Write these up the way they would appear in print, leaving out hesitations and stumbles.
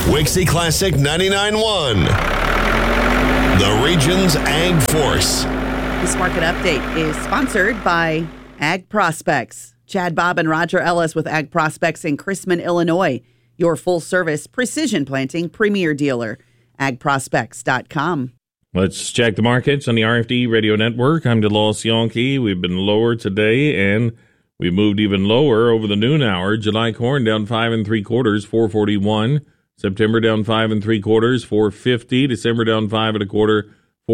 Wixie Classic 99.1. The region's Ag Force. This market update is sponsored by Ag Prospects. Chad Bob and Roger Ellis with Ag Prospects in Chrisman, Illinois. Your full-service precision planting premier dealer. agprospects.com. Let's check the markets on the RFD Radio Network. I'm DeLoss Yankee. We've been lower today, and we moved even lower over the noon hour. July corn down 5 3/4, 441. September down 5 3/4, 450. December down 5 1/4,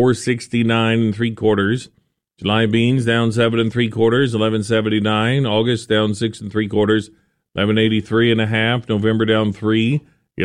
469 3/4. July beans down 7 3/4, 1179. August down 6 3/4, 1183 1/2. November down 3,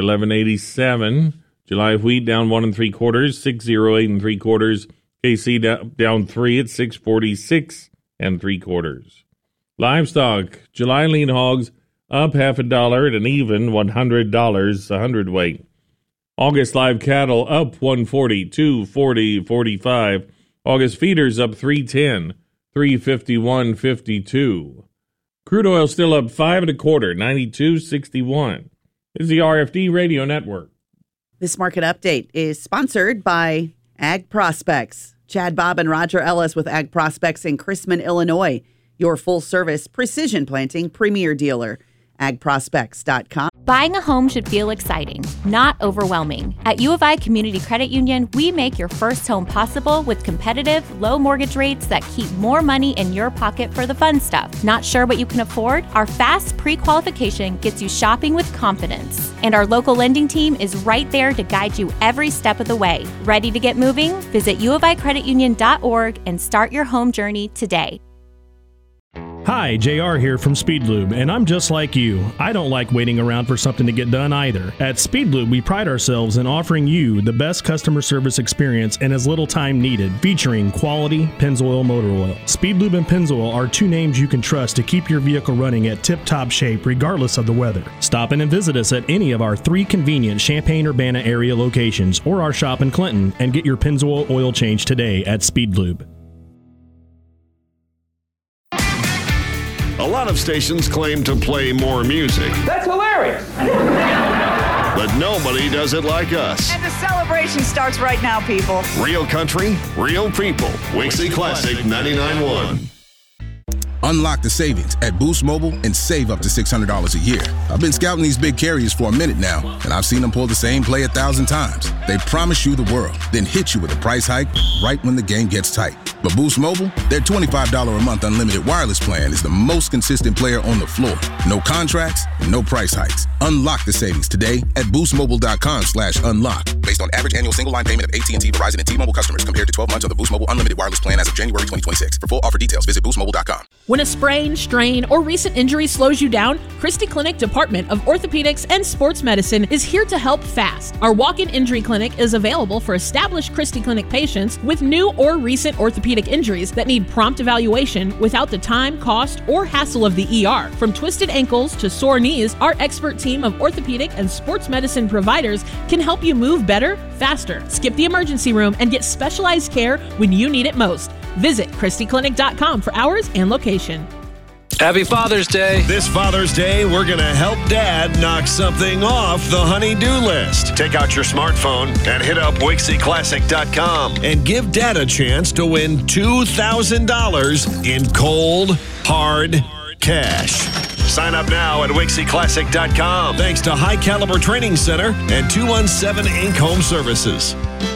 1187. July wheat down 1 3/4, 608 3/4. KC down 3 at 646 3/4. Livestock, July lean hogs up $0.50 at an even $100 a hundredweight. August live cattle up 140, 240, 45. August feeders up 310, 351, 52. Crude oil still up 5 1/4, 92.61. This is the RFD Radio Network. This market update is sponsored by Ag Prospects. Chad Bob and Roger Ellis with Ag Prospects in Chrisman, Illinois. Your full-service precision planting premier dealer. agprospects.com. Buying a home should feel exciting, not overwhelming. At U of I Community Credit Union, we make your first home possible with competitive, low mortgage rates that keep more money in your pocket for the fun stuff. Not sure what you can afford? Our fast pre-qualification gets you shopping with confidence. And our local lending team is right there to guide you every step of the way. Ready to get moving? Visit uoficreditunion.org and start your home journey today. Hi, JR here from Speedlube, and I'm just like you. I don't like waiting around for something to get done either. At Speedlube, we pride ourselves in offering you the best customer service experience in as little time needed, featuring quality Pennzoil motor oil. Speedlube and Pennzoil are two names you can trust to keep your vehicle running at tip-top shape regardless of the weather. Stop in and visit us at any of our 3 convenient Champaign-Urbana area locations or our shop in Clinton and get your Pennzoil oil change today at Speedlube. A lot of stations claim to play more music. That's hilarious. But nobody does it like us. And the celebration starts right now, people. Real country, real people. Wixie Classic 99.1. Unlock the savings at Boost Mobile and save up to $600 a year. I've been scouting these big carriers for a minute now, and I've seen them pull the same play 1,000 times. They promise you the world, then hit you with a price hike right when the game gets tight. But Boost Mobile, their $25 a month unlimited wireless plan is the most consistent player on the floor. No contracts and no price hikes. Unlock the savings today at boostmobile.com/unlock. Based on average annual single line payment of AT&T, Verizon, and T-Mobile customers compared to 12 months of the Boost Mobile unlimited wireless plan as of January 2026. For full offer details, visit boostmobile.com. When a sprain, strain, or recent injury slows you down, Christie Clinic Department of Orthopedics and Sports Medicine is here to help fast. Our walk-in injury clinic is available for established Christie Clinic patients with new or recent orthopedic injuries that need prompt evaluation without the time, cost, or hassle of the ER. From twisted ankles to sore knees, our expert team of orthopedic and sports medicine providers can help you move better, faster. Skip the emergency room and get specialized care when you need it most. Visit ChristieClinic.com for hours and location. Happy Father's Day. This Father's Day, we're going to help Dad knock something off the honey-do list. Take out your smartphone and hit up WixieClassic.com and give Dad a chance to win $2,000 in cold, hard cash. Sign up now at WixieClassic.com. Thanks to High Caliber Training Center and 217 Inc. Home Services.